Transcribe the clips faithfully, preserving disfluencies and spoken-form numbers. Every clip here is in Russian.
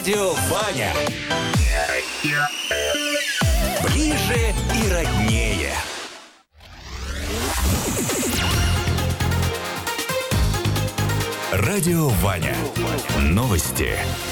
Радио Ваня. Ближе и роднее. Радио Ваня. Новости.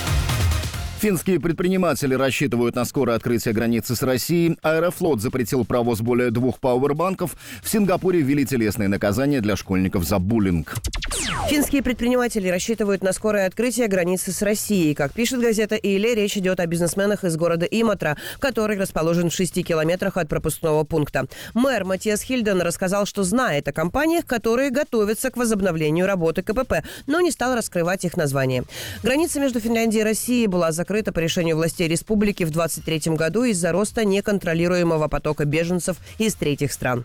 Финские предприниматели рассчитывают на скорое открытие границы с Россией. Аэрофлот запретил провоз более двух пауэрбанков. В Сингапуре ввели телесные наказания для школьников за буллинг. Финские предприниматели рассчитывают на скорое открытие границы с Россией. Как пишет газета «Иле», речь идет о бизнесменах из города Иматра, который расположен в шести километрах от пропускного пункта. Мэр Матиас Хильден рассказал, что знает о компаниях, которые готовятся к возобновлению работы КПП, но не стал раскрывать их название. Граница между Финляндией и Россией была закрыта по решению властей республики в двадцать третьем году из-за роста неконтролируемого потока беженцев из третьих стран.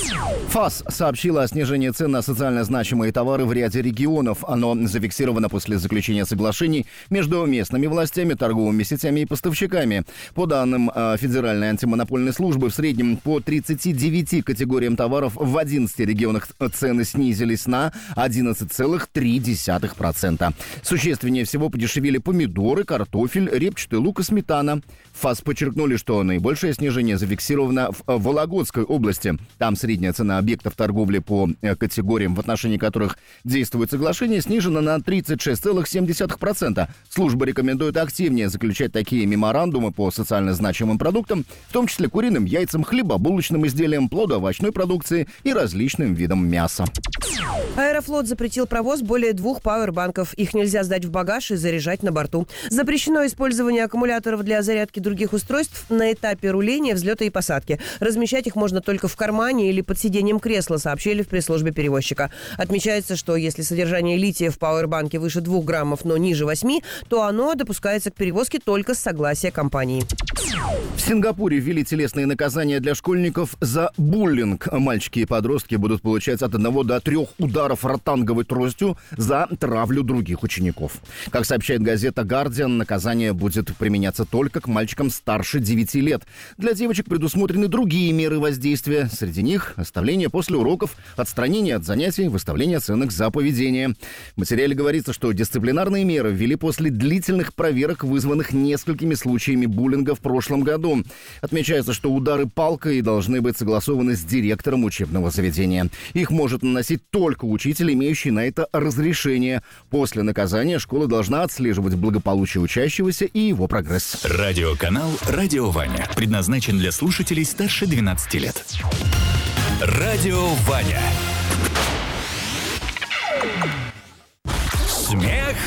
ФАС сообщила о снижении цен на социально значимые товары в ряде регионов. Оно зафиксировано после заключения соглашений между местными властями, торговыми сетями и поставщиками. По данным э, Федеральной антимонопольной службы, в среднем по тридцати девяти категориям товаров в одиннадцати регионах цены снизились на одиннадцать целых три десятых процента. Существеннее всего подешевели помидоры, картофель, репчатый лук и сметана. ФАС подчеркнули, что наибольшее снижение зафиксировано в Вологодской области. Там средняя цена объектов торговли по категориям, в отношении которых действует соглашение, снижена на тридцать шесть целых семь десятых процента. Служба рекомендует активнее заключать такие меморандумы по социально значимым продуктам, в том числе куриным яйцам, хлебобулочным изделиям, плодоовощной продукции и различным видам мяса. Аэрофлот запретил провоз более двух пауэрбанков. Их нельзя сдать в багаж и заряжать на борту. Запрещено использование аккумуляторов для зарядки других устройств на этапе руления, взлета и посадки. Размещать их можно только в кармане или под сиденьем кресла, сообщили в пресс-службе перевозчика. Отмечается, что если содержание лития в пауэрбанке выше двух граммов, но ниже восьми, то оно допускается к перевозке только с согласия компании. В Сингапуре ввели телесные наказания для школьников за буллинг. Мальчики и подростки будут получать от одного до трех ударов ротанговой тростью за травлю других учеников. Как сообщает газета «Гардиан», наказание будет применяться только к мальчикам старше девяти лет. Для девочек предусмотрены другие меры воздействия. Среди них оставление после уроков, отстранение от занятий, выставление оценок за поведение. В материале говорится, что дисциплинарные меры ввели после длительных проверок, вызванных несколькими случаями буллинга в прошлом году. Отмечается, что удары палкой должны быть согласованы с директором учебного заведения. Их может наносить только учитель, имеющий на это разрешение. После наказания школа должна отслеживать благополучие учащегося и его прогресс. Радиоканал «Радио Ваня» предназначен для слушателей старше двенадцати лет. Радио Ваня. Смех.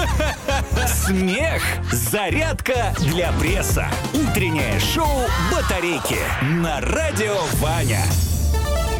Смех. Зарядка для пресса. Утреннее шоу «Батарейки» на Радио Ваня.